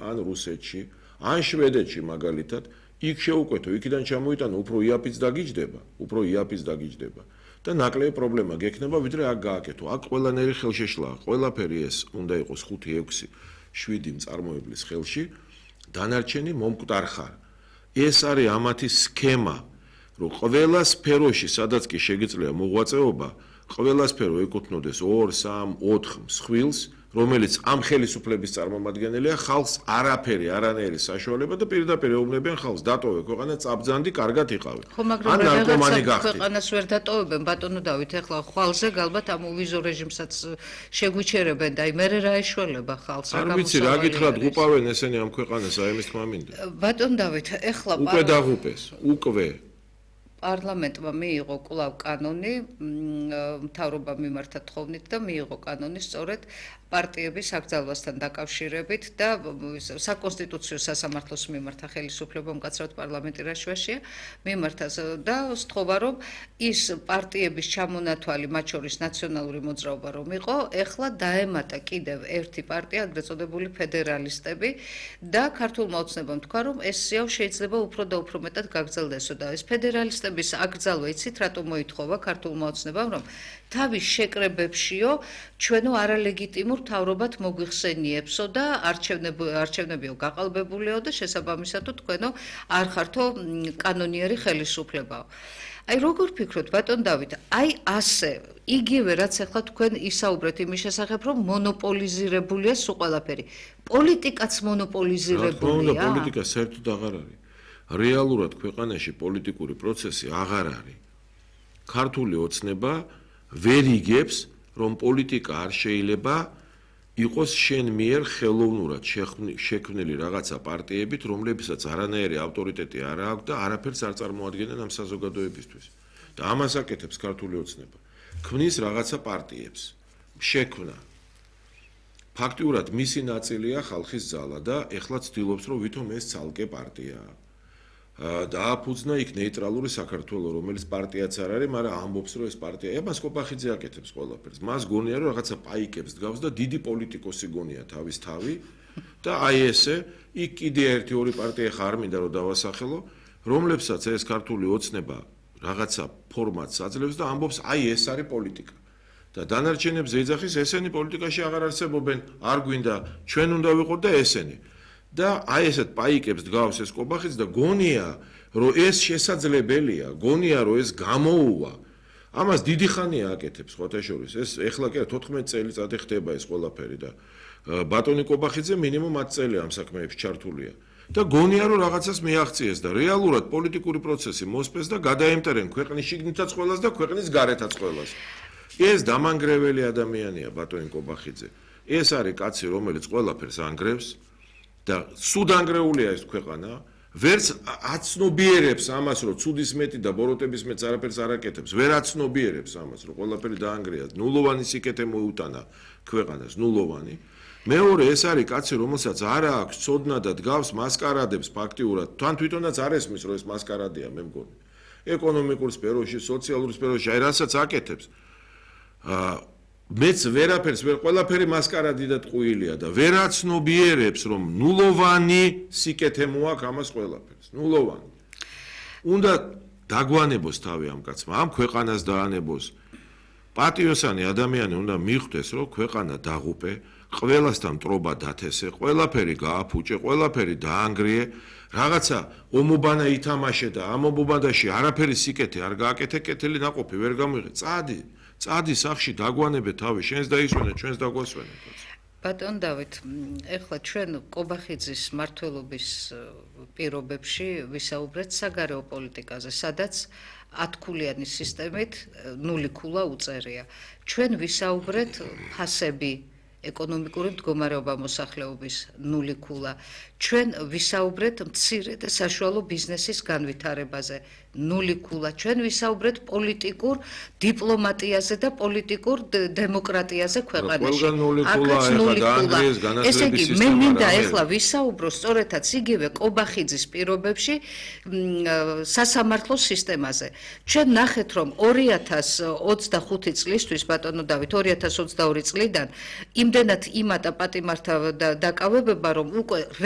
ან რუსეთში, ან შვედეთში მაგალითად, იქ შეუკვეთო, იქიდან ჩამოიტანო, უფრო იაფიც დაგიჯდება. და ნაკლები პრობლემა გექნება, ვიდრე აქ გააკეთო. აქ ყველანაირი ხელშეშლაა, ყველაფერი ეს უნდა იყოს 5, 6, 7 მწარმოებლის ხელში, დანარჩენი მომკვდარ ხარ. ეს არის ამათი სქემა, რომ ყველა სფეროში, სადაც კი შეგიძლია მოღვაწეობა, ყველა სფერო ეკუთვნოდეს 2, 3, 4 მსხვილს, რომელიც ამ ხელისუფლების წარმომადგენელია, ხალხს არაფერი, არანაირი საშუალება და პირდაპირ ეუბნებიან ხალხს, დატოვე ქვეყანა, წაბძანდი, კარგად იყავი. ან ნარკომანი გახდი. ქვეყანას ვერ დატოვებენ, ბატონო დავით, ახლა ხვალზე გალბათ ამ ვიზო რეჟიმსაც შეგვიჩერებენ და აი მე რა ეშველება ხალხს. არ ვიცი რა გითხრათ, ღუპავენ ესენი ამ ქვეყანას, აი ამის თქმა მინდა. ბატონ დავით, ახლა უკვე დაღუპეს, უკვე პარლამენტმა მიიღო კვლავ კანონი, მთავრობა მიმართა თხოვნით და მიიღო კანონი სწორედ პარტიების აკრძალვასთან დაკავშირებით და საკონსტიტუციო სასამართლოს მიმართა ხელისუფლება მკაცრად პარლამენტი რა შვაშია მიმართა და სთხოვა რომ ის პარტიების ჩამონათვალი მათ შორის ნაციონალური მოძრაობა რომ იყო, ეხლა დაემატა კიდევ ერთი პარტია, აგრეთ წოდებული ფედერალისტები და ქართულმა ოცნებამ თქვა რომ ეს სიავ შეიძლება უფრო და უფრო მეტად გაგრძელდესო და ეს ფედერალისტების აკრძალვა იცით რატომ მოითხოვა ქართულმა ოცნებამ რომ თავის შეკრებებშიო ჩვენო არალეგიტიმურ მთავრობად მოგვიხსენიებსო და არჩევნებიო გაყალბებულიო და შესაბამისად თქვენო არ ხართო კანონიერი ხელისუფლებაო. აი როგორ ფიქრობთ ბატონ დავით, აი ასე იგივე რაც ახლა თქვენ ისაუბრეთ იმის შესახებ რომ მონოპოლიზირებულია სულ ყველაფერი. პოლიტიკაც მონოპოლიზირებულია. პოლიტიკა საერთოდ აღარ არის. რეალურად ქვეყანაში პოლიტიკური პროცესი აღარ არის. ქართული ოცნება ვერ იგებს რომ პოლიტიკა არ შეიძლება იყოს შენ მიერ ხელოვნურად შექმნილი რაღაცა პარტიებით, რომლებსაც არანაირი ავტორიტეტი არ აქვს და არაფერს არ წარმოადგენენ ამ საზოგადოებისთვის. და ამას აკეთებს ქართული ოცნება. ქმნის რაღაცა პარტიებს. შექმნა. ფაქტიურად მისი ნაწილია ხალხის ძალა და ეხლა ცდილობს რომ ვითომ ეს ცალკე პარტიაა. დააფუძნა იქ ნეიტრალური საქართველო, რომელიც პარტიაც არ არის, მაგრამ ამბობს რომ ეს პარტია. ებას კობახიძე აკეთებს ყველაფერს. მას გონია რომ რაღაცა პაიკებს დგავს და დიდი პოლიტიკოსი გონია თავის თავი და აი ესე იქ კიდე 1-2 პარტია ხარ მინდა რომ დავასახელო, რომლებსაც ეს ქართული ოცნება რაღაცა ფორმატს აძლევს და ამბობს აი ეს არის პოლიტიკა. და დანარჩენებს ეძახის ესენი პოლიტიკაში აღარ არსებობენ, არ გვინდა, ჩვენ უნდა ვიყოთ და ესენი. და აი ესეთ პაიკებს დგავს ეს კობახიც და გონია რომ ეს შესაძლებელია, გონია რომ ეს გამოუვა. ამას დიდი ხანია აკეთებს ხოთაშორის. ეს ეხლა კი 14 წელიწადი ხდება ეს ყველაფერი და ბატონი კობახიძე მინიმუმ 10 წელი ამ საქმეებში ჩართულია. და გონია რომ რაღაცას მიაღწიეს და რეალურად პოლიტიკური პროცესი მოსპეს და გადაემტერენ ქვეყნის შიგნითაც ყველას და ქვეყნის გარეთაც ყველას. ეს დამანგრეველი ადამიანია ბატონი კობახიძე. ეს არის კაცი რომელიც ყველაფერს ანგრევს. და სუდანგრეულია ეს ქვეყანა, ვერც აცნობიერებს ამას, რომ ცუდის მეტი და ბოროტების მეტს არაფერს არ აკეთებს, ვერ აცნობიერებს ამას, რომ ყველაფერი დაანგრია, ნულოვანი სიკეთე მოუტანა ქვეყანას, ნულოვანი. მეორე ეს არის კაცი, რომელსაც არ აქვს ცოდნა და დგავს მასკარადებს ფაქტიურად, თან თვითონაც არ ესმის, რომ ეს მასკარადია, მე მგონი. ეკონომიკურ სფეროში, სოციალურ სფეროში, აი რასაც აკეთებს. მეც ვერაფერს ვერ ყველაფერი მასკარადი და ტყუილია და ვერ აცნობიერებს რომ ნულოვანი სიკეთე მოაქვს ამას ყველაფერს ნულოვანი უნდა დაგვანებოს თავი ამ კაცმა ამ ქვეყანას დაანებოს პატიოსანი ადამიანი უნდა მიხვდეს რომ ქვეყანა დაღუპე ყველასთან მტრობა დათესე ყველაფერი გააფუჭე ყველაფერი დაანგრიე რაღაცა ომობანა ითამაშე და ამ ომობანაში არაფერი სიკეთე არ გააკეთე კეთილი ნაყოფი ვერ გამოიღე წადი სახში დაგვანებე თავი შენს დაისვენე ჩვენს დაგვასვენე ბატონ დავით ეხლა ჩვენ კობახიძის მმართველობის პირობებში ვისაუბრეთ საგარეო პოლიტიკაზე სადაც 10 ქულიანი სისტემით 0 ქულა უწერია ჩვენ ვისაუბრეთ ფასები ეკონომიკური მდგომარეობა მოსახლეობის 0 ქულა ჩვენ ვისაუბრეთ მცირე და საშუალო ბიზნესის განვითარებაზე 0 ქულა ჩვენ ვისაუბრეთ პოლიტიკურ დიპლომატიაზე და პოლიტიკურ დემოკრატიაზე ქვეყანაში აქაც 0 ქულა ესე იგი მე მინდა ეხლა ვისაუბრო სწორედაც იგივე კობახიძის პირობებში სასამართლოს სისტემაზე ჩვენ ნახეთ რომ 2025 წლისთვის ბატონო დავით 2022 წლიდან იმდენად იმატა პატიმართა დაკავებება რომ უკვე